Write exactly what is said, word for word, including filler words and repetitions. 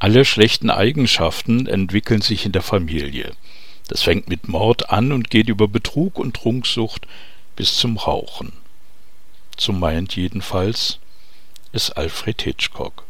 Alle schlechten Eigenschaften entwickeln sich in der Familie. Das fängt mit Mord an und geht über Betrug und Trunksucht bis zum Rauchen. So meint jedenfalls es Alfred Hitchcock.